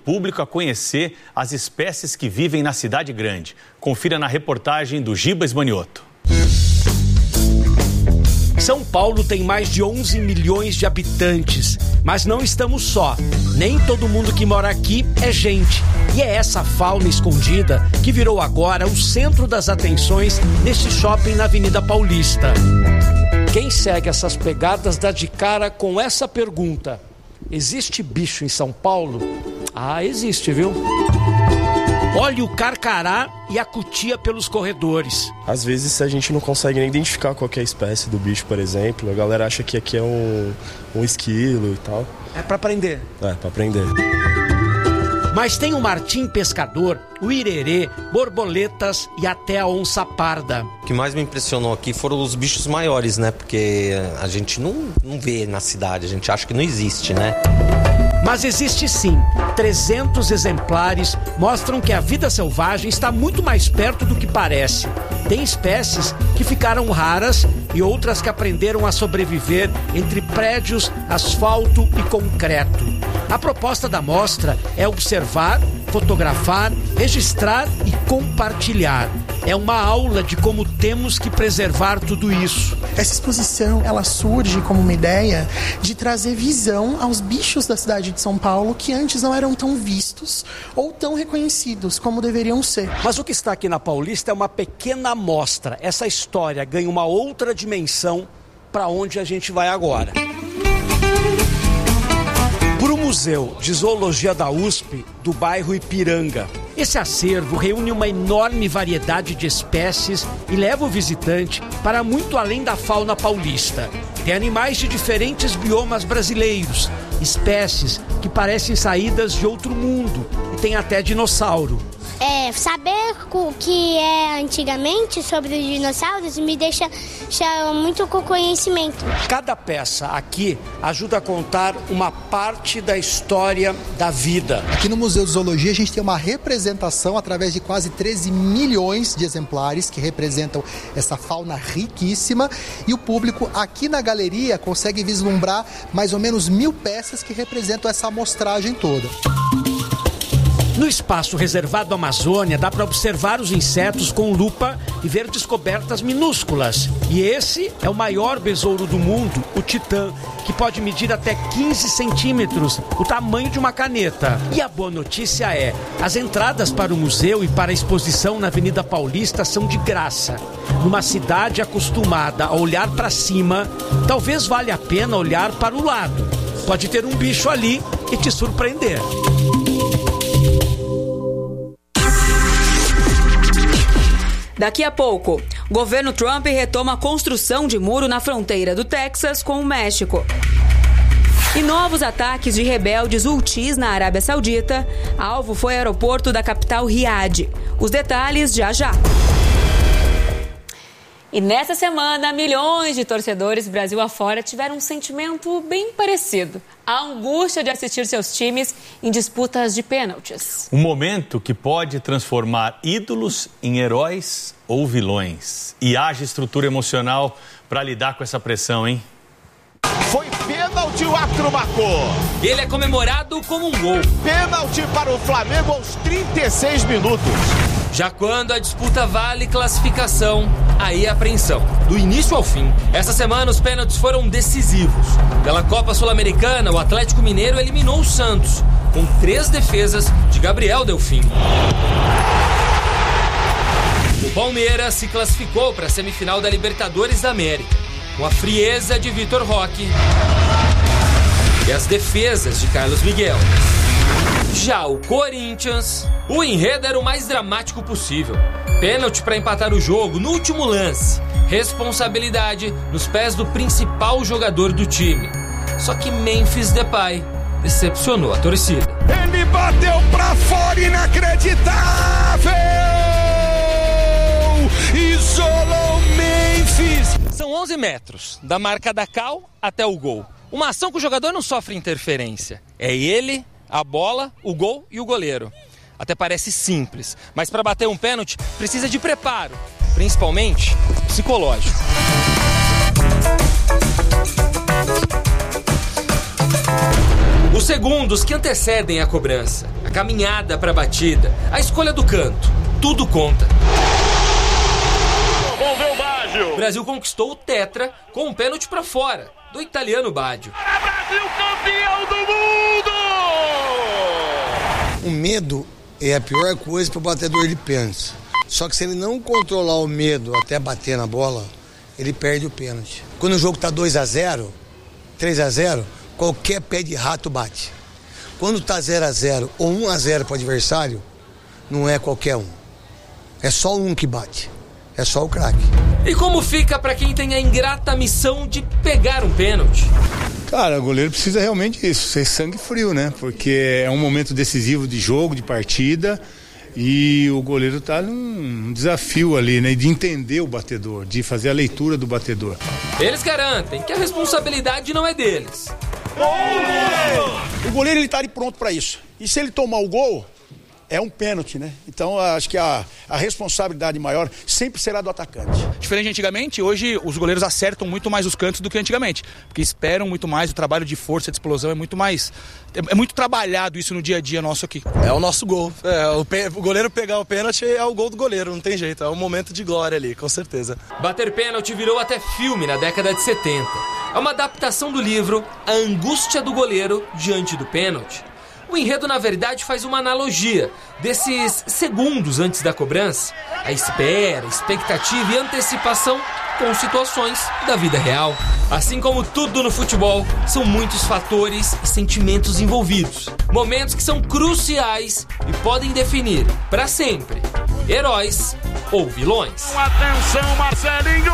público a conhecer as espécies que vivem na cidade grande. Confira na reportagem do Giba Esmanioto. São Paulo tem mais de 11 milhões de habitantes, mas não estamos só. Nem todo mundo que mora aqui é gente. E é essa fauna escondida que virou agora o centro das atenções neste shopping na Avenida Paulista. Quem segue essas pegadas dá de cara com essa pergunta: existe bicho em São Paulo? Ah, existe, viu? Olha o carcará e a cutia pelos corredores. Às vezes a gente não consegue nem identificar qualquer espécie do bicho, por exemplo. A galera acha que aqui é um esquilo e tal. É pra prender. É, pra prender. Mas tem o martim pescador, o irerê, borboletas e até a onça parda. O que mais me impressionou aqui foram os bichos maiores, né? Porque a gente não vê na cidade, a gente acha que não existe, né? Mas existe sim. 300 exemplares mostram que a vida selvagem está muito mais perto do que parece. Tem espécies que ficaram raras e outras que aprenderam a sobreviver entre prédios, asfalto e concreto. A proposta da mostra é observar, fotografar, registrar e compartilhar. É uma aula de como temos que preservar tudo isso. Essa exposição, ela surge como uma ideia de trazer visão aos bichos da cidade de São Paulo que antes não eram tão vistos ou tão reconhecidos como deveriam ser. Mas o que está aqui na Paulista é uma pequena amostra. Essa história ganha uma outra dimensão para onde a gente vai agora. Para o Museu de Zoologia da USP, do bairro Ipiranga. Esse acervo reúne uma enorme variedade de espécies e leva o visitante para muito além da fauna paulista. Tem animais de diferentes biomas brasileiros, espécies que parecem saídas de outro mundo e tem até dinossauro. Saber o que é antigamente sobre os dinossauros me deixa muito com conhecimento. Cada peça aqui ajuda a contar uma parte da história da vida. Aqui no Museu de Zoologia a gente tem uma representação através de quase 13 milhões de exemplares que representam essa fauna riquíssima e o público aqui na galeria consegue vislumbrar mais ou menos 1000 peças que representam essa amostragem toda. No espaço reservado à Amazônia, dá para observar os insetos com lupa e ver descobertas minúsculas. E esse é o maior besouro do mundo, o titã, que pode medir até 15 centímetros, o tamanho de uma caneta. E a boa notícia é, as entradas para o museu e para a exposição na Avenida Paulista são de graça. Numa cidade acostumada a olhar para cima, talvez valha a pena olhar para o lado. Pode ter um bicho ali e te surpreender. Daqui a pouco, governo Trump retoma a construção de muro na fronteira do Texas com o México. E novos ataques de rebeldes Houthis na Arábia Saudita. Alvo foi o aeroporto da capital Riad. Os detalhes já já. E nessa semana, milhões de torcedores Brasil afora tiveram um sentimento bem parecido. A angústia de assistir seus times em disputas de pênaltis. Um momento que pode transformar ídolos em heróis ou vilões. E haja estrutura emocional para lidar com essa pressão, hein? Foi pênalti, o árbitro marcou. Ele é comemorado como um gol. Pênalti para o Flamengo aos 36 minutos. Já quando a disputa vale classificação, aí a apreensão. Do início ao fim. Essa semana os pênaltis foram decisivos. Pela Copa Sul-Americana, o Atlético Mineiro eliminou o Santos, com 3 defesas de Gabriel Delfim. O Palmeiras se classificou para a semifinal da Libertadores da América, com a frieza de Vitor Roque e as defesas de Carlos Miguel. Já o Corinthians, o enredo era o mais dramático possível. Pênalti para empatar o jogo no último lance. Responsabilidade nos pés do principal jogador do time. Só que Memphis Depay decepcionou a torcida. Ele bateu pra fora, inacreditável! Isolou Memphis! São 11 metros, da marca da cal até o gol. Uma ação que o jogador não sofre interferência. É ele, a bola, o gol e o goleiro. Até parece simples, mas para bater um pênalti precisa de preparo, principalmente psicológico. Os segundos que antecedem a cobrança, caminhada para a batida, a escolha do canto, tudo conta. Vamos ver o Baggio. O Brasil conquistou o tetra com um pênalti para fora, do italiano Baggio. Brasil campeão do mundo! O medo é a pior coisa para o batedor de pênalti. Só que se ele não controlar o medo até bater na bola, ele perde o pênalti. Quando o jogo está 2-0, 3-0, qualquer pé de rato bate. Quando está 0-0 ou 1-0 para o adversário, não é qualquer um. É só um que bate. É só o craque. E como fica para quem tem a ingrata missão de pegar um pênalti? Cara, o goleiro precisa realmente disso, ser sangue frio, né? Porque é um momento decisivo de jogo, de partida, e o goleiro tá num desafio ali, né? De entender o batedor, de fazer a leitura do batedor. Eles garantem que a responsabilidade não é deles. O goleiro, ele tá ali pronto para isso. E se ele tomar o gol, é um pênalti, né? Então, acho que a responsabilidade maior sempre será do atacante. Diferente de antigamente, hoje os goleiros acertam muito mais os cantos do que antigamente, porque esperam muito mais, o trabalho de força, de explosão é muito mais... É muito trabalhado isso no dia a dia nosso aqui. É o nosso gol. O goleiro pegar o pênalti é o gol do goleiro, não tem jeito. É um momento de glória ali, com certeza. Bater pênalti virou até filme na década de 70. É uma adaptação do livro A Angústia do Goleiro Diante do Pênalti. O enredo, na verdade, faz uma analogia desses segundos antes da cobrança, a espera, expectativa e antecipação com situações da vida real. Assim como tudo no futebol, são muitos fatores e sentimentos envolvidos. Momentos que são cruciais e podem definir, para sempre, heróis ou vilões. Atenção, Marcelinho!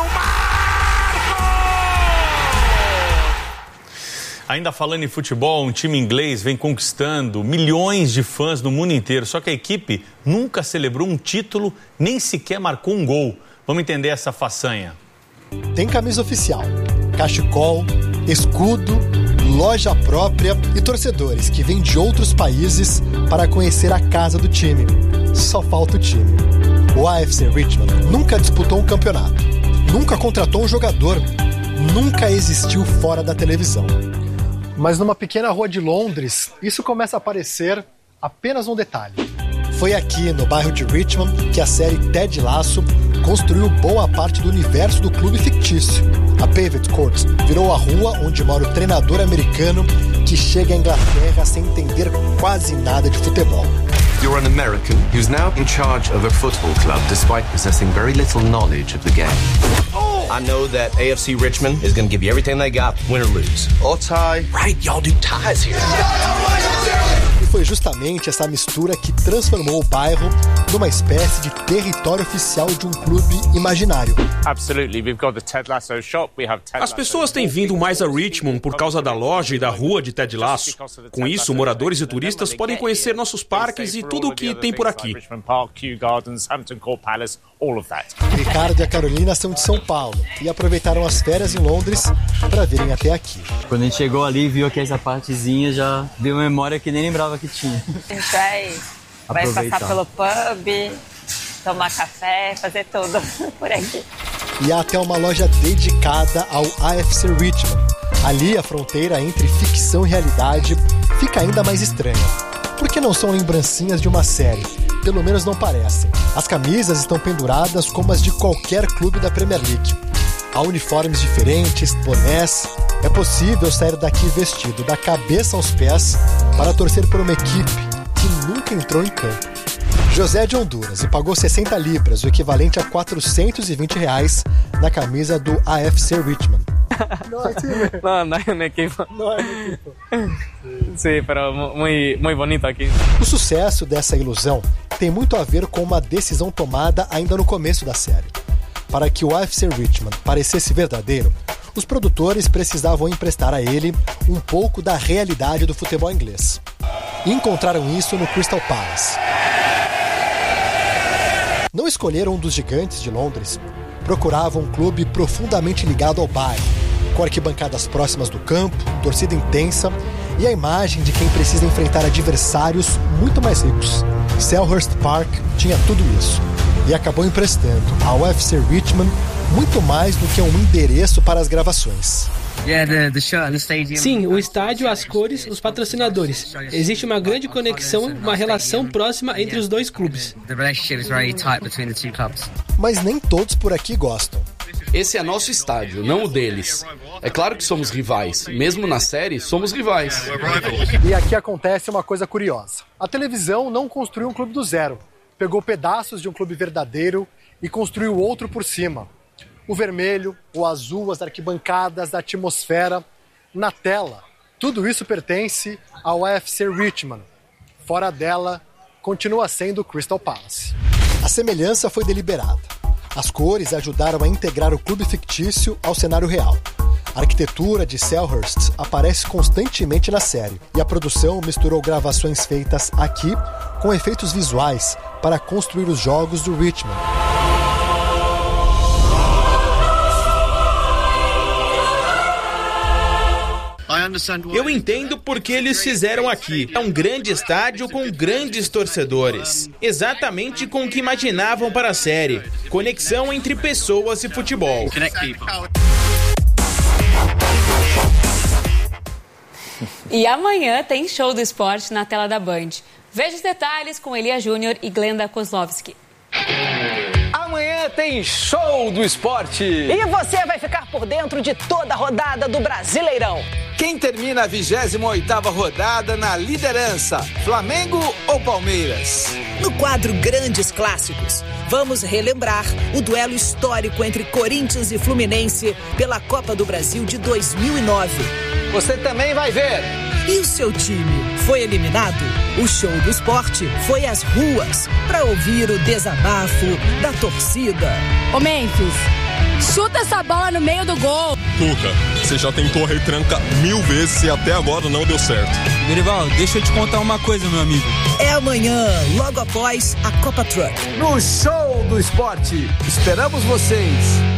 Ainda falando em futebol, um time inglês vem conquistando milhões de fãs no mundo inteiro. Só que a equipe nunca celebrou um título, nem sequer marcou um gol. Vamos entender essa façanha. Tem camisa oficial, cachecol, escudo, loja própria e torcedores que vêm de outros países para conhecer a casa do time. Só falta o time. O AFC Richmond nunca disputou um campeonato, nunca contratou um jogador, nunca existiu fora da televisão. Mas numa pequena rua de Londres, isso começa a aparecer apenas um detalhe. Foi aqui, no bairro de Richmond, que a série Ted Lasso construiu boa parte do universo do clube fictício. A Paved Court virou a rua onde mora o treinador americano que chega à Inglaterra sem entender quase nada de futebol. You're an American who's now in charge of a football club despite possessing very little knowledge of the game. I know that AFC Richmond is going to give you everything they got, win or lose. Or tie. Right, y'all do ties here. E foi justamente essa mistura que transformou o bairro numa espécie de território oficial de um clube imaginário. As pessoas têm vindo mais a Richmond por causa da loja e da rua de Ted Lasso. Com isso, moradores e turistas podem conhecer nossos parques e tudo o que tem por aqui. Ricardo e a Carolina são de São Paulo e aproveitaram as férias em Londres para virem até aqui. Quando a gente chegou ali e viu aqui essa partezinha, já deu uma memória que nem lembrava que tinha. A gente vai passar pelo pub, tomar café, fazer tudo por aqui. E há até uma loja dedicada ao AFC Richmond. Ali a fronteira entre ficção e realidade fica ainda mais estranha. Porque não são lembrancinhas de uma série, pelo menos não parecem. As camisas estão penduradas como as de qualquer clube da Premier League. Há uniformes diferentes, bonés. É possível sair daqui vestido da cabeça aos pés para torcer por uma equipe que nunca entrou em campo. José é de Honduras e pagou 60 libras, o equivalente a R$420 na camisa do AFC Richmond. No hay equipo. No hay equipo. Sí, pero muy bonito aqui. O sucesso dessa ilusão tem muito a ver com uma decisão tomada ainda no começo da série. Para que o AFC Richmond parecesse verdadeiro, os produtores precisavam emprestar a ele um pouco da realidade do futebol inglês. E encontraram isso no Crystal Palace. Não escolheram um dos gigantes de Londres, procuravam um clube profundamente ligado ao bairro, com arquibancadas próximas do campo, torcida intensa e a imagem de quem precisa enfrentar adversários muito mais ricos. Selhurst Park tinha tudo isso e acabou emprestando ao AFC Richmond muito mais do que um endereço para as gravações. Sim, o estádio, as cores, os patrocinadores. Existe uma grande conexão, uma relação próxima entre os dois clubes. Mas nem todos por aqui gostam. Esse é nosso estádio, não o deles. É claro que somos rivais. Mesmo na série, somos rivais. E aqui acontece uma coisa curiosa. A televisão não construiu um clube do zero. Pegou pedaços de um clube verdadeiro e construiu outro por cima. O vermelho, o azul, as arquibancadas, a atmosfera. Na tela, tudo isso pertence ao AFC Richmond. Fora dela, continua sendo o Crystal Palace. A semelhança foi deliberada. As cores ajudaram a integrar o clube fictício ao cenário real. A arquitetura de Selhurst aparece constantemente na série e a produção misturou gravações feitas aqui com efeitos visuais para construir os jogos do Richmond. Eu entendo porque eles fizeram aqui. É um grande estádio com grandes torcedores. Exatamente com o que imaginavam para a série. Conexão entre pessoas e futebol. E amanhã tem show do esporte na tela da Band. Veja os detalhes com Elia Júnior e Glenda Kozlovski. Amanhã tem show do esporte. E você vai ficar por dentro de toda a rodada do Brasileirão. Quem termina a 28ª rodada na liderança? Flamengo ou Palmeiras? No quadro Grandes Clássicos, vamos relembrar o duelo histórico entre Corinthians e Fluminense pela Copa do Brasil de 2009. Você também vai ver. E o seu time foi eliminado? O show do esporte foi às ruas para ouvir o desabafo da torcida. Ô Memphis, chuta essa bola no meio do gol. Cuca, você já tentou a retranca 1000 vezes e até agora não deu certo. Dorival, deixa eu te contar uma coisa, meu amigo. É amanhã, logo após a Copa Truck. No show do esporte, esperamos vocês.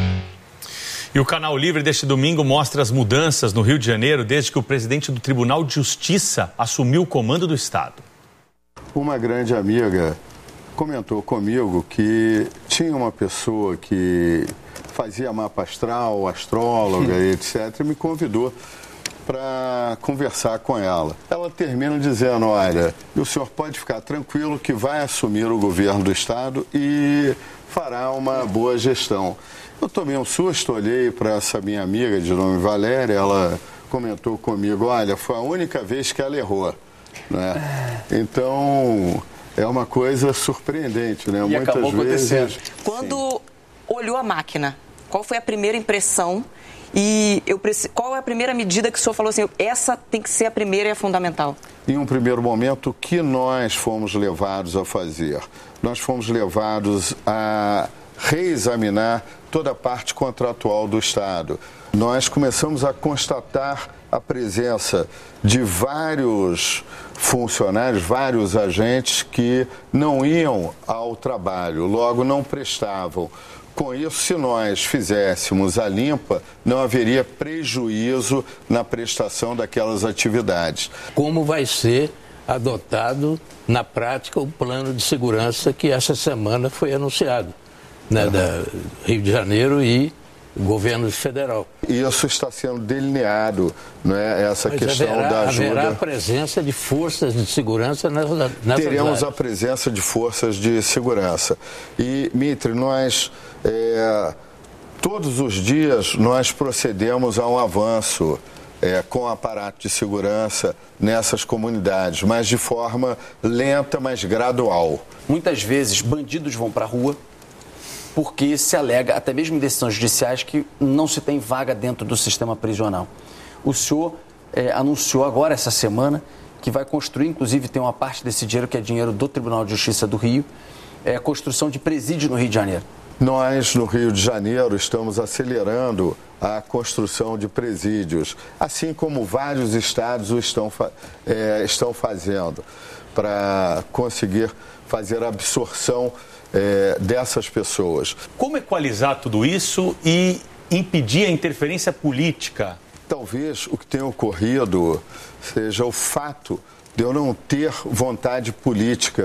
E o Canal Livre deste domingo mostra as mudanças no Rio de Janeiro desde que o presidente do Tribunal de Justiça assumiu o comando do Estado. Uma grande amiga comentou comigo que tinha uma pessoa que fazia mapa astral, astróloga, etc., e me convidou para conversar com ela. Ela termina dizendo, olha, o senhor pode ficar tranquilo que vai assumir o governo do Estado e fará uma boa gestão. Eu tomei um susto, olhei para essa minha amiga de nome Valéria, ela comentou comigo, olha, foi a única vez que ela errou, né? Então, é uma coisa surpreendente, né? E muitas acabou vezes... acontecendo. Quando olhou a máquina, qual foi a primeira impressão e qual é a primeira medida que o senhor falou assim, essa tem que ser a primeira e a fundamental? Em um primeiro momento, o que nós fomos levados a fazer? Nós fomos levados a reexaminar toda a parte contratual do Estado. Nós começamos a constatar a presença de vários funcionários, vários agentes que não iam ao trabalho, logo não prestavam. Com isso, se nós fizéssemos a limpa, não haveria prejuízo na prestação daquelas atividades. Como vai ser adotado na prática o plano de segurança que essa semana foi anunciado? Né, da Rio de Janeiro e governo federal. Isso está sendo delineado, né, essa questão da ajuda. Haverá a presença de forças de segurança nessas Teremos áreas. A presença de forças de segurança. E, Mitre, nós, todos os dias, nós procedemos a um avanço com o aparato de segurança nessas comunidades, mas de forma lenta, mas gradual. Muitas vezes, bandidos vão para a rua, porque se alega, até mesmo em decisões judiciais, que não se tem vaga dentro do sistema prisional. O senhor anunciou agora, essa semana, que vai construir, inclusive tem uma parte desse dinheiro que é dinheiro do Tribunal de Justiça do Rio, a construção de presídio no Rio de Janeiro. Nós, no Rio de Janeiro, estamos acelerando a construção de presídios, assim como vários estados o estão fazendo, para conseguir fazer a absorção dessas pessoas. Como equalizar tudo isso e impedir a interferência política? Talvez o que tenha ocorrido seja o fato de eu não ter vontade política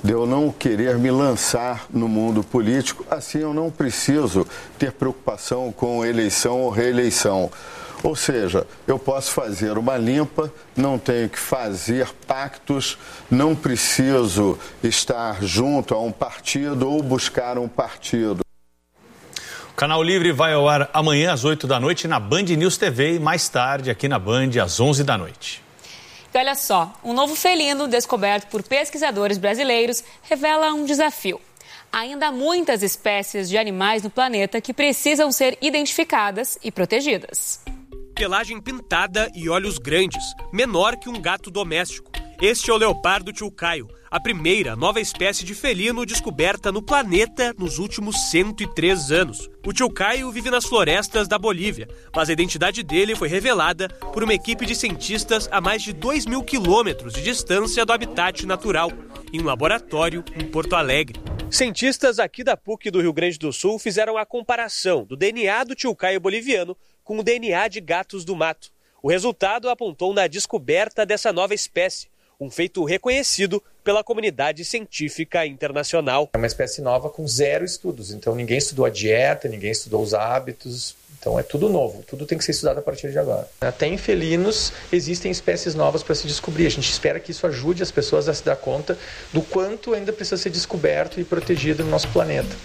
de eu não querer me lançar no mundo político, assim eu não preciso ter preocupação com eleição ou reeleição. Ou seja, eu posso fazer uma limpa, não tenho que fazer pactos, não preciso estar junto a um partido ou buscar um partido. O Canal Livre vai ao ar amanhã às 8 da noite na Band News TV e mais tarde aqui na Band às 11 da noite. E olha só, um novo felino descoberto por pesquisadores brasileiros revela um desafio. Ainda há muitas espécies de animais no planeta que precisam ser identificadas e protegidas. Pelagem pintada e olhos grandes, menor que um gato doméstico. Este é o leopardo tchoucaio, a primeira nova espécie de felino descoberta no planeta nos últimos 103 anos. O tchoucaio vive nas florestas da Bolívia, mas a identidade dele foi revelada por uma equipe de cientistas a mais de 2.000 quilômetros de distância do habitat natural, em um laboratório em Porto Alegre. Cientistas aqui da PUC do Rio Grande do Sul fizeram a comparação do DNA do tchoucaio boliviano com o DNA de gatos do mato. O resultado apontou na descoberta dessa nova espécie, um feito reconhecido pela comunidade científica internacional. É uma espécie nova com 0 estudos, então ninguém estudou a dieta, ninguém estudou os hábitos, então é tudo novo, tudo tem que ser estudado a partir de agora. Até em felinos existem espécies novas para se descobrir, a gente espera que isso ajude as pessoas a se dar conta do quanto ainda precisa ser descoberto e protegido no nosso planeta.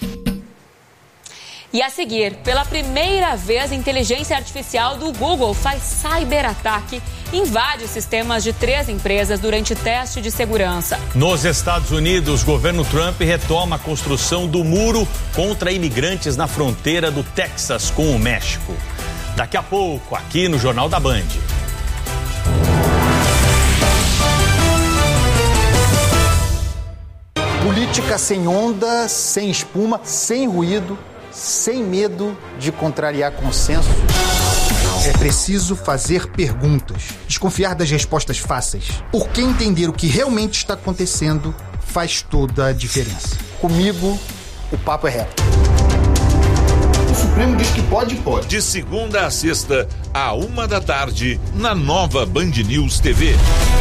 E a seguir, pela primeira vez, a inteligência artificial do Google faz cyberataque e invade sistemas de 3 empresas durante teste de segurança. Nos Estados Unidos, o governo Trump retoma a construção do muro contra imigrantes na fronteira do Texas com o México. Daqui a pouco, aqui no Jornal da Band. Política sem onda, sem espuma, sem ruído, sem medo de contrariar consenso. É preciso fazer perguntas, desconfiar das respostas fáceis, porque entender o que realmente está acontecendo faz toda a diferença. Comigo, o papo é reto. O Supremo diz que pode. De segunda a sexta, à 1 da tarde, na nova Band News TV.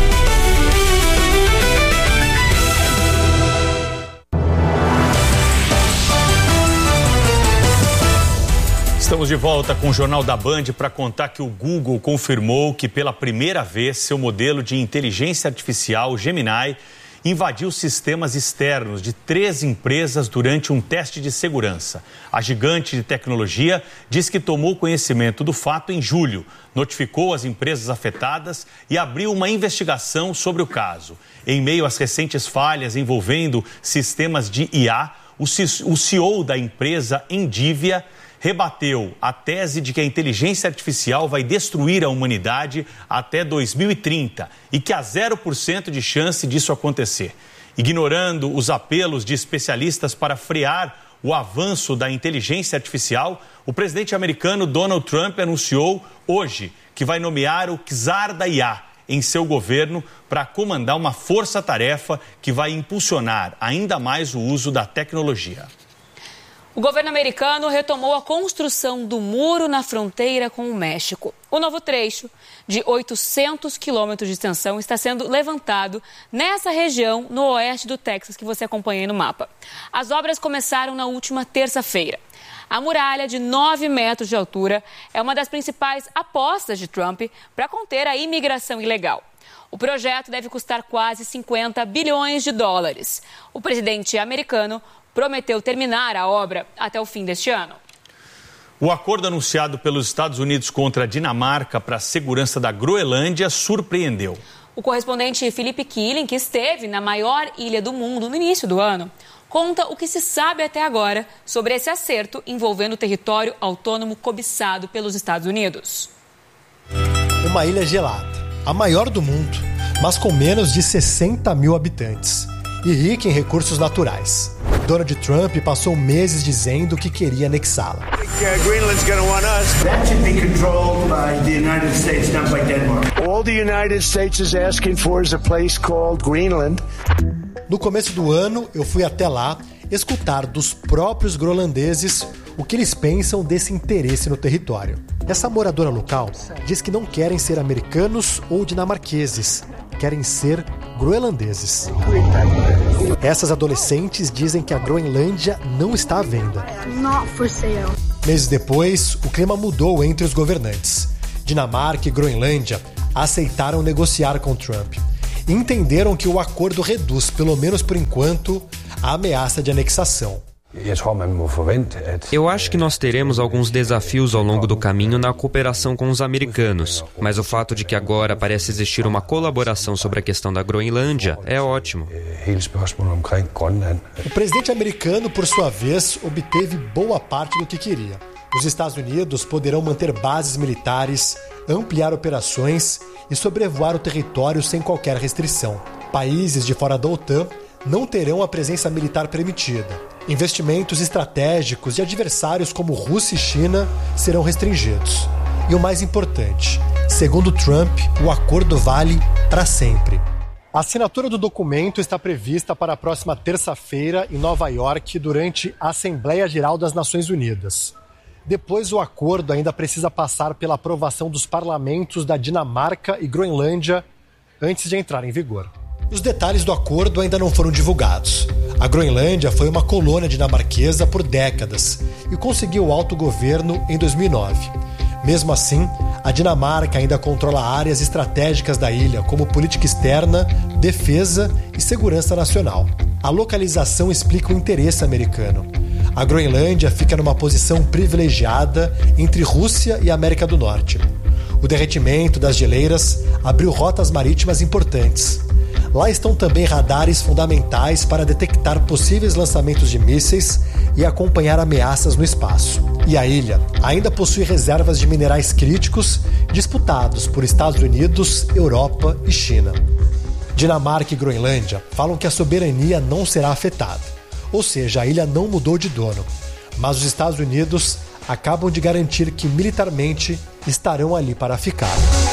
Estamos de volta com o Jornal da Band para contar que o Google confirmou que pela primeira vez seu modelo de inteligência artificial Gemini invadiu sistemas externos de 3 empresas durante um teste de segurança. A gigante de tecnologia diz que tomou conhecimento do fato em julho, notificou as empresas afetadas e abriu uma investigação sobre o caso. Em meio às recentes falhas envolvendo sistemas de IA, o CEO da empresa Endivia rebateu a tese de que a inteligência artificial vai destruir a humanidade até 2030 e que há 0% de chance disso acontecer. Ignorando os apelos de especialistas para frear o avanço da inteligência artificial, o presidente americano Donald Trump anunciou hoje que vai nomear o czar da IA em seu governo para comandar uma força-tarefa que vai impulsionar ainda mais o uso da tecnologia. O governo americano retomou a construção do muro na fronteira com o México. O novo trecho, de 800 quilômetros de extensão, está sendo levantado nessa região no oeste do Texas, que você acompanha aí no mapa. As obras começaram na última terça-feira. A muralha, de 9 metros de altura, é uma das principais apostas de Trump para conter a imigração ilegal. O projeto deve custar quase 50 bilhões de dólares. O presidente americano prometeu terminar a obra até o fim deste ano. O acordo anunciado pelos Estados Unidos contra a Dinamarca para a segurança da Groenlândia surpreendeu. O correspondente Felipe Killing, que esteve na maior ilha do mundo no início do ano, conta o que se sabe até agora sobre esse acerto envolvendo o território autônomo cobiçado pelos Estados Unidos. Uma ilha gelada, a maior do mundo, mas com menos de 60 mil habitantes e rica em recursos naturais. Donald Trump passou meses dizendo que queria anexá-la. Greenland's going to want us. That should be controlled by the United States, not by Denmark. All the United States is asking for is a place called Greenland. No começo do ano, eu fui até lá escutar dos próprios groenlandeses o que eles pensam desse interesse no território. Essa moradora local diz que não querem ser americanos ou dinamarqueses, querem ser groenlandeses. Essas adolescentes dizem que a Groenlândia não está à venda. Not for sale. Meses depois, o clima mudou entre os governantes. Dinamarca e Groenlândia aceitaram negociar com Trump e entenderam que o acordo reduz, pelo menos por enquanto, a ameaça de anexação. Eu acho que nós teremos alguns desafios ao longo do caminho na cooperação com os americanos, mas o fato de que agora parece existir uma colaboração sobre a questão da Groenlândia é ótimo. O presidente americano, por sua vez, obteve boa parte do que queria. Os Estados Unidos poderão manter bases militares, ampliar operações e sobrevoar o território sem qualquer restrição. Países de fora da OTAN não terão a presença militar permitida. Investimentos estratégicos de adversários como Rússia e China serão restringidos. E o mais importante, segundo Trump, o acordo vale para sempre. A assinatura do documento está prevista para a próxima terça-feira em Nova York durante a Assembleia Geral das Nações Unidas. Depois, o acordo ainda precisa passar pela aprovação dos parlamentos da Dinamarca e Groenlândia antes de entrar em vigor. Os detalhes do acordo ainda não foram divulgados. A Groenlândia foi uma colônia dinamarquesa por décadas e conseguiu autogoverno em 2009. Mesmo assim, a Dinamarca ainda controla áreas estratégicas da ilha, como política externa, defesa e segurança nacional. A localização explica o interesse americano. A Groenlândia fica numa posição privilegiada entre Rússia e América do Norte. O derretimento das geleiras abriu rotas marítimas importantes. Lá estão também radares fundamentais para detectar possíveis lançamentos de mísseis e acompanhar ameaças no espaço. E a ilha ainda possui reservas de minerais críticos disputados por Estados Unidos, Europa e China. Dinamarca e Groenlândia falam que a soberania não será afetada, ou seja, a ilha não mudou de dono. Mas os Estados Unidos acabam de garantir que militarmente estarão ali para ficar.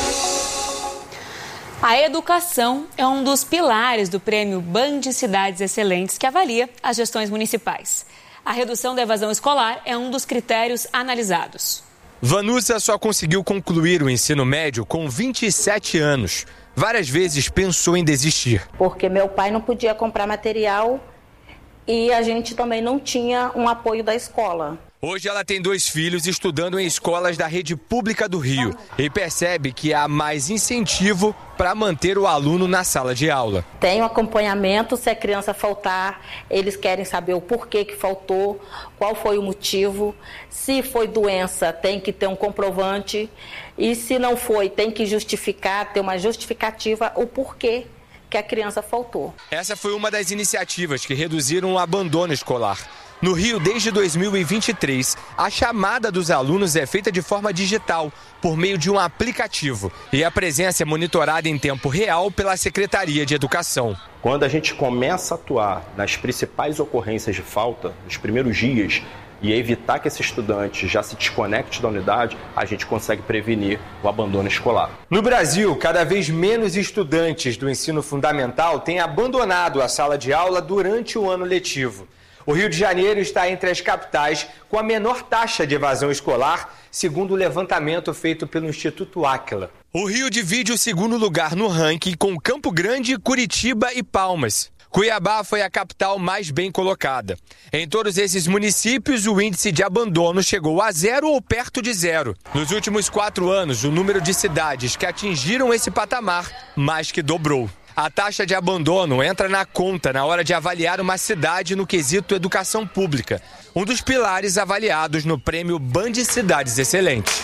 A educação é um dos pilares do prêmio Band Cidades Excelentes, que avalia as gestões municipais. A redução da evasão escolar é um dos critérios analisados. Vanusa só conseguiu concluir o ensino médio com 27 anos. Várias vezes pensou em desistir. Porque meu pai não podia comprar material e a gente também não tinha um apoio da escola. Hoje ela tem 2 filhos estudando em escolas da rede pública do Rio e percebe que há mais incentivo para manter o aluno na sala de aula. Tem um acompanhamento, se a criança faltar, eles querem saber o porquê que faltou, qual foi o motivo. Se foi doença, tem que ter um comprovante e se não foi, tem que justificar, ter uma justificativa o porquê que a criança faltou. Essa foi uma das iniciativas que reduziram o abandono escolar. No Rio, desde 2023, a chamada dos alunos é feita de forma digital, por meio de um aplicativo. E a presença é monitorada em tempo real pela Secretaria de Educação. Quando a gente começa a atuar nas principais ocorrências de falta, nos primeiros dias, e evitar que esse estudante já se desconecte da unidade, a gente consegue prevenir o abandono escolar. No Brasil, cada vez menos estudantes do ensino fundamental têm abandonado a sala de aula durante o ano letivo. O Rio de Janeiro está entre as capitais com a menor taxa de evasão escolar, segundo o levantamento feito pelo Instituto Áquila. O Rio divide o segundo lugar no ranking com Campo Grande, Curitiba e Palmas. Cuiabá foi a capital mais bem colocada. Em todos esses municípios, o índice de abandono chegou a 0 ou perto de 0. Nos últimos 4 anos, o número de cidades que atingiram esse patamar mais que dobrou. A taxa de abandono entra na conta na hora de avaliar uma cidade no quesito educação pública, um dos pilares avaliados no prêmio Band Cidades Excelentes.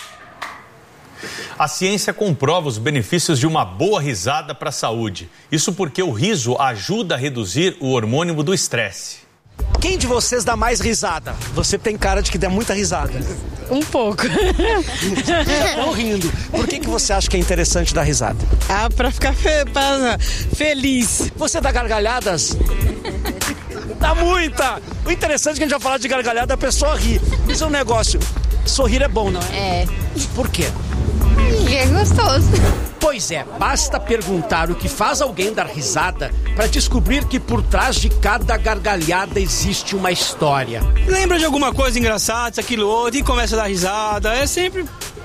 A ciência comprova os benefícios de uma boa risada para a saúde. Isso porque o riso ajuda a reduzir o hormônio do estresse. Quem de vocês dá mais risada? Você tem cara de que dá muita risada. Um pouco. Já estão rindo. Por que você acha que é interessante dar risada? Pra ficar feliz. Você dá gargalhadas? Dá muita! O interessante é que a gente vai falar de gargalhada, a pessoa ri. Isso é um negócio. Sorrir é bom, não é? É. Por quê? É gostoso. Pois é, basta perguntar o que faz alguém dar risada para descobrir que por trás de cada gargalhada existe uma história. Lembra de alguma coisa engraçada, aquilo outro, e começa a dar risada. É sempre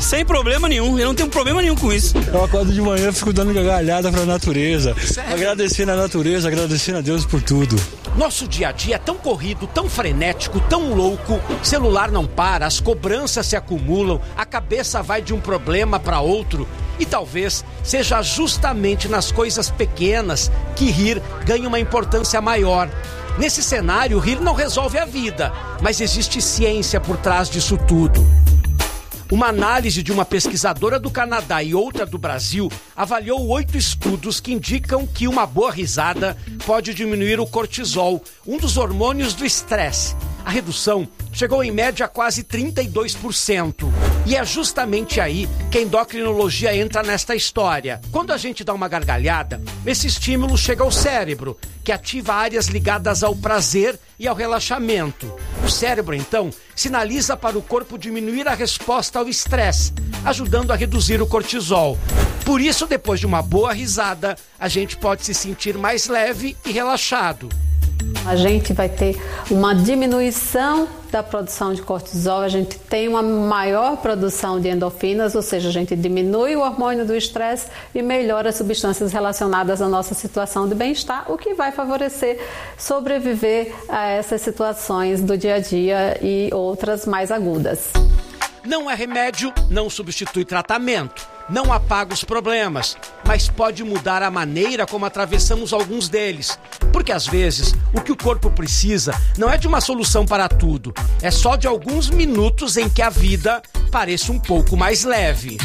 sem problema nenhum. Eu não tenho problema nenhum com isso. Eu acordo de manhã e fico dando gargalhada pra natureza. Agradecendo a natureza, agradecendo a Deus por tudo. Nosso dia a dia é tão corrido, tão frenético, tão louco. Celular não para, as cobranças se acumulam, a cabeça vai de um problema para outro. E talvez seja justamente nas coisas pequenas que rir ganha uma importância maior. Nesse cenário, rir não resolve a vida, mas existe ciência por trás disso tudo. Uma análise de uma pesquisadora do Canadá e outra do Brasil avaliou 8 estudos que indicam que uma boa risada pode diminuir o cortisol, um dos hormônios do estresse. A redução chegou em média a quase 32%. E é justamente aí que a endocrinologia entra nesta história. Quando a gente dá uma gargalhada, esse estímulo chega ao cérebro, que ativa áreas ligadas ao prazer e ao relaxamento. O cérebro, então, sinaliza para o corpo diminuir a resposta ao estresse, ajudando a reduzir o cortisol. Por isso, depois de uma boa risada, a gente pode se sentir mais leve e relaxado. A gente vai ter uma diminuição da produção de cortisol, a gente tem uma maior produção de endorfinas, ou seja, a gente diminui o hormônio do estresse e melhora as substâncias relacionadas à nossa situação de bem-estar, o que vai favorecer sobreviver a essas situações do dia a dia e outras mais agudas. Não é remédio, não substitui tratamento, não apaga os problemas, mas pode mudar a maneira como atravessamos alguns deles. Porque às vezes o que o corpo precisa não é de uma solução para tudo, é só de alguns minutos em que a vida pareça um pouco mais leve.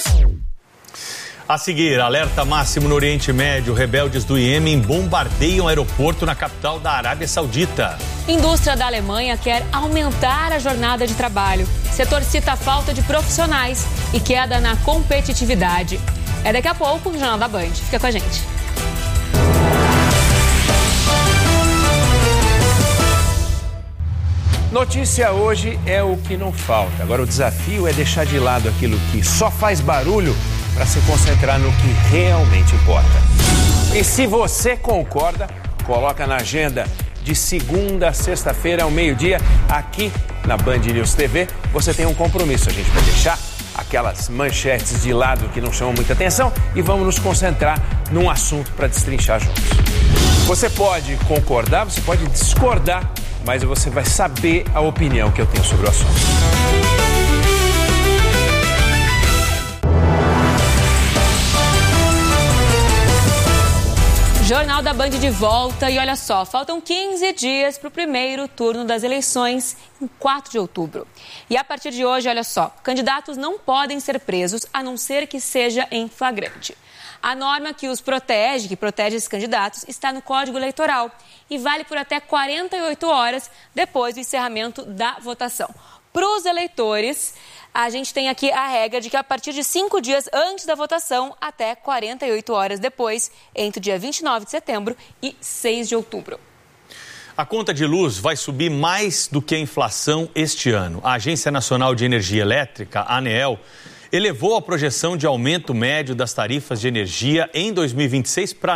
A seguir, alerta máximo no Oriente Médio. Rebeldes do Iêmen bombardeiam aeroporto na capital da Arábia Saudita. Indústria da Alemanha quer aumentar a jornada de trabalho. Setor cita a falta de profissionais e queda na competitividade. É daqui a pouco no Jornal da Band. Fica com a gente. Notícia hoje é o que não falta. Agora o desafio é deixar de lado aquilo que só faz barulho para se concentrar no que realmente importa. E se você concorda, coloca na agenda de segunda a sexta-feira ao meio-dia, aqui na Band News TV. Você tem um compromisso, a gente vai deixar aquelas manchetes de lado que não chamam muita atenção e vamos nos concentrar num assunto para destrinchar juntos. Você pode concordar, você pode discordar, mas você vai saber a opinião que eu tenho sobre o assunto. Jornal da Band de volta e olha só, faltam 15 dias para o primeiro turno das eleições em 4 de outubro. E a partir de hoje, olha só, candidatos não podem ser presos a não ser que seja em flagrante. A norma que protege esses candidatos está no Código Eleitoral e vale por até 48 horas depois do encerramento da votação. Para os eleitores, a gente tem aqui a regra de que a partir de 5 dias antes da votação, até 48 horas depois, entre o dia 29 de setembro e 6 de outubro. A conta de luz vai subir mais do que a inflação este ano. A Agência Nacional de Energia Elétrica, a ANEEL, elevou a projeção de aumento médio das tarifas de energia em 2026 para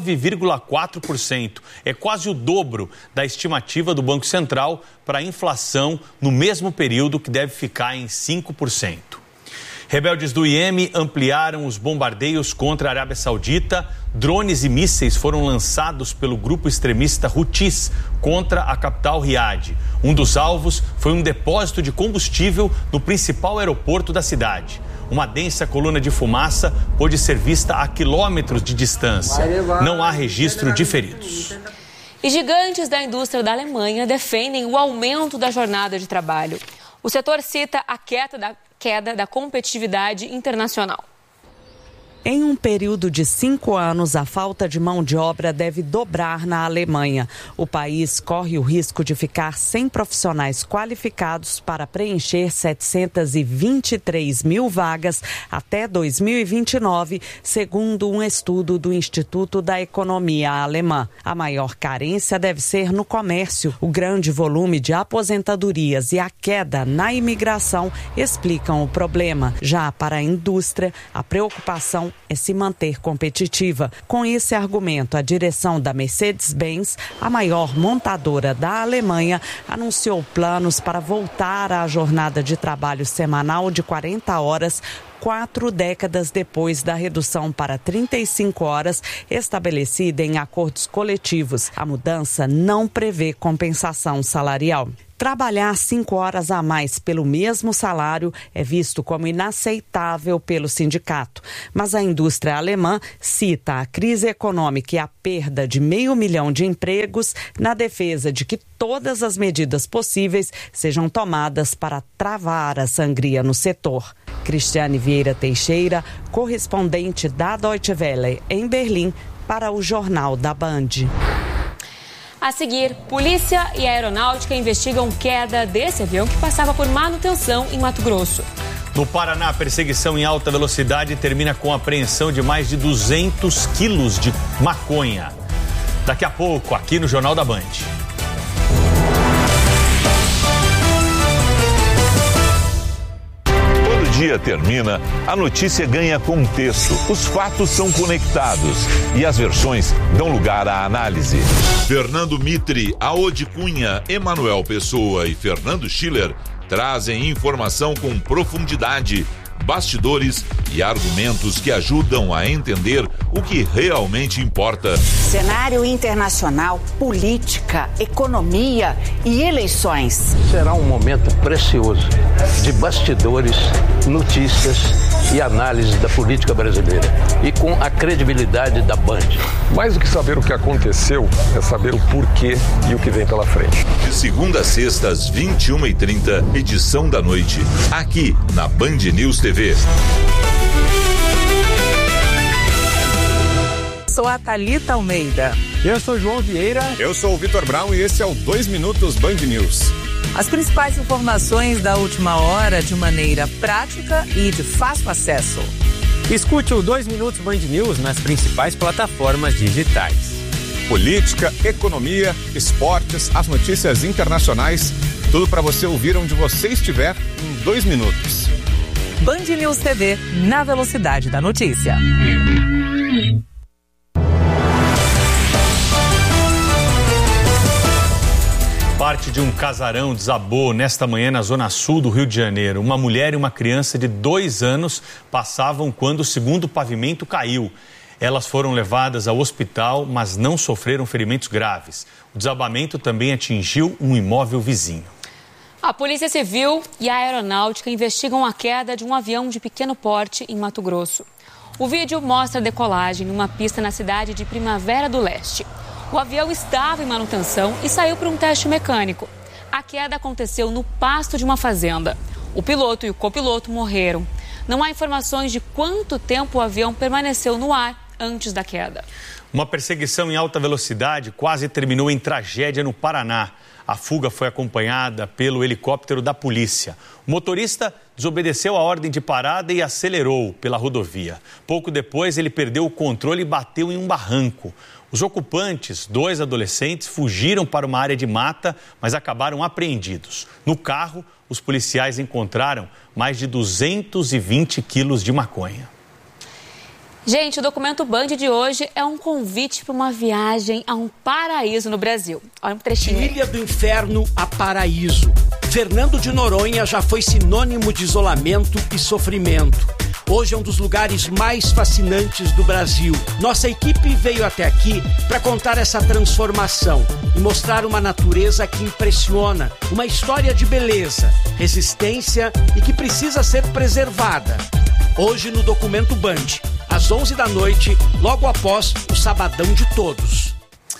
9,4%. É quase o dobro da estimativa do Banco Central para a inflação no mesmo período, que deve ficar em 5%. Rebeldes do Iêmen ampliaram os bombardeios contra a Arábia Saudita. Drones e mísseis foram lançados pelo grupo extremista Houthis contra a capital Riad. Um dos alvos foi um depósito de combustível no principal aeroporto da cidade. Uma densa coluna de fumaça pôde ser vista a quilômetros de distância. Não há registro de feridos. E gigantes da indústria da Alemanha defendem o aumento da jornada de trabalho. O setor cita a queda da competitividade internacional. Em um período de 5 anos, a falta de mão de obra deve dobrar na Alemanha. O país corre o risco de ficar sem profissionais qualificados para preencher 723 mil vagas até 2029, segundo um estudo do Instituto da Economia Alemã. A maior carência deve ser no comércio. O grande volume de aposentadorias e a queda na imigração explicam o problema. Já para a indústria, a preocupação é se manter competitiva. Com esse argumento, a direção da Mercedes-Benz, a maior montadora da Alemanha, anunciou planos para voltar à jornada de trabalho semanal de 40 horas, 4 décadas depois da redução para 35 horas estabelecida em acordos coletivos. A mudança não prevê compensação salarial. Trabalhar 5 horas a mais pelo mesmo salário é visto como inaceitável pelo sindicato. Mas a indústria alemã cita a crise econômica e a perda de 500 mil de empregos na defesa de que todas as medidas possíveis sejam tomadas para travar a sangria no setor. Cristiane Vieira Teixeira, correspondente da Deutsche Welle em Berlim, para o Jornal da Band. A seguir, polícia e aeronáutica investigam queda desse avião que passava por manutenção em Mato Grosso. No Paraná, a perseguição em alta velocidade termina com a apreensão de mais de 200 quilos de maconha. Daqui a pouco, aqui no Jornal da Band. Dia termina, a notícia ganha contexto, os fatos são conectados e as versões dão lugar à análise. Fernando Mitre, Aode Cunha, Emanuel Pessoa e Fernando Schiller trazem informação com profundidade, bastidores e argumentos que ajudam a entender o que realmente importa. Cenário internacional, política, economia e eleições. Será um momento precioso de bastidores, notícias e análise da política brasileira e com a credibilidade da Band. Mais do que saber o que aconteceu, é saber o porquê e o que vem pela frente. De segunda a sexta, às 21h30, edição da noite, aqui na Band News TV. Sou a Thalita Almeida. Eu sou João Vieira. Eu sou o Vitor Brown e esse é o 2 Minutos Band News. As principais informações da última hora de maneira prática e de fácil acesso. Escute o 2 Minutos Band News nas principais plataformas digitais. Política, economia, esportes, as notícias internacionais, tudo para você ouvir onde você estiver em 2 minutos. Band News TV, na velocidade da notícia. Parte de um casarão desabou nesta manhã na zona sul do Rio de Janeiro. Uma mulher e uma criança de 2 anos passavam quando o segundo pavimento caiu. Elas foram levadas ao hospital, mas não sofreram ferimentos graves. O desabamento também atingiu um imóvel vizinho. A Polícia Civil e a Aeronáutica investigam a queda de um avião de pequeno porte em Mato Grosso. O vídeo mostra a decolagem numa pista na cidade de Primavera do Leste. O avião estava em manutenção e saiu para um teste mecânico. A queda aconteceu no pasto de uma fazenda. O piloto e o copiloto morreram. Não há informações de quanto tempo o avião permaneceu no ar antes da queda. Uma perseguição em alta velocidade quase terminou em tragédia no Paraná. A fuga foi acompanhada pelo helicóptero da polícia. O motorista desobedeceu a ordem de parada e acelerou pela rodovia. Pouco depois, ele perdeu o controle e bateu em um barranco. Os ocupantes, 2 adolescentes, fugiram para uma área de mata, mas acabaram apreendidos. No carro, os policiais encontraram mais de 220 quilos de maconha. Gente, o documento Band de hoje é um convite para uma viagem a um paraíso no Brasil. Olha um trechinho. De Ilha do Inferno a paraíso. Fernando de Noronha já foi sinônimo de isolamento e sofrimento. Hoje é um dos lugares mais fascinantes do Brasil. Nossa equipe veio até aqui para contar essa transformação e mostrar uma natureza que impressiona, uma história de beleza, resistência e que precisa ser preservada. Hoje no Documento Band, às 11 da noite, logo após o Sabadão de Todos.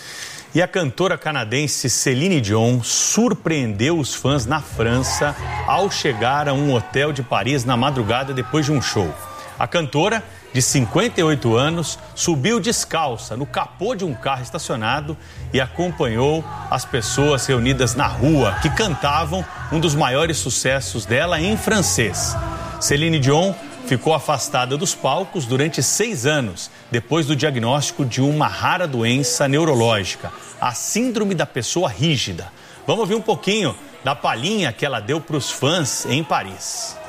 E a cantora canadense Celine Dion surpreendeu os fãs na França ao chegar a um hotel de Paris na madrugada depois de um show. A cantora, de 58 anos, subiu descalça no capô de um carro estacionado e acompanhou as pessoas reunidas na rua que cantavam um dos maiores sucessos dela em francês. Celine Dion ficou afastada dos palcos durante 6 anos, depois do diagnóstico de uma rara doença neurológica, a síndrome da pessoa rígida. Vamos ouvir um pouquinho da palhinha que ela deu para os fãs em Paris.